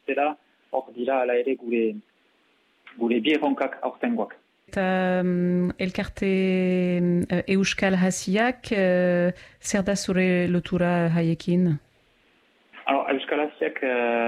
bestela, hor dira ala ere gure bi erronkak aurtengoak. Eta elkarte Euskal Hasiak, zer da zure lotura haiekin? Euskal Hasiak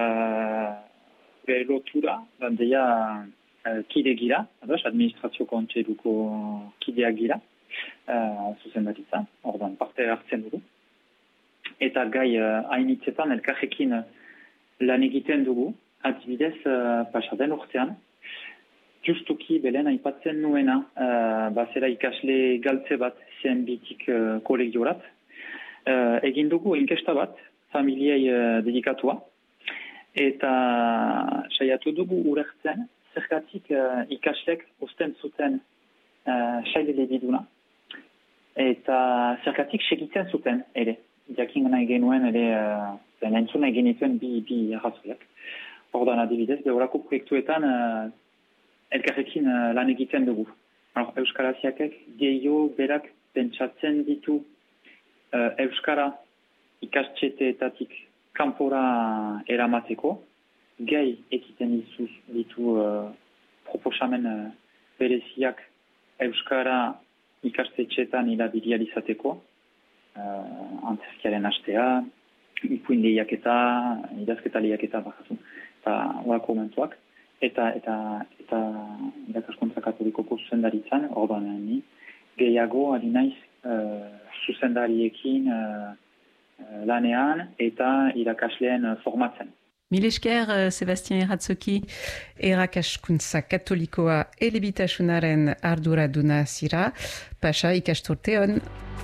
gure lotura, deia kide gira, administrazio kontseiluko kideak gira, zuzendaritza, ordan parte hartzen dugu. Eta gai hainitzetan elkarrekin lan egiten dugu, adibidez pasaden urtean, justuki belen aipatzen nuena, bazera ikasle galtze bat CNB-tik kolegiorat. Egin dugu inkesta bat, familiei dedikatua, eta saiatu dugu urertzen, zergatik ikaslek usten zuten sailele biduna, eta zergatik segitzen zuten ere. Jakin nahi genuen ere, entzun nahi genituen bi arrazoiak. Ordan adibidez, behorako proiektuetan elkarrekin lan egiten dugu. Euskal Hasiakek gehiago berak pentsatzen ditu Euskara ikastxeteetatik kanpora eramateko, gai egiten ditu proposamen bereziak Euskara ikastetxeetan hilabilializateko, antzerkiaren hastea, ipuin lehiaketa, idazketa lehiaketa bakazu, eta horako momentuak. Eta irakaskuntza katolikoko zuzendaritzan, ordan ni, gehiago ari naiz zuzendariekin lanean eta irakasleen formatzen. Mil esker, Sebastien Erratzoki, Irakaskuntza Katolikoa elebitasunaren arduraduna zira, pasa ikasturte on.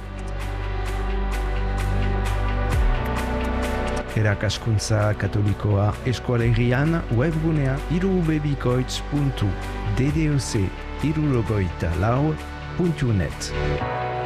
Irakaskuntza Katolikoa Eskoalegian webgunea irubebikoitz.ddc irurogojtalau.net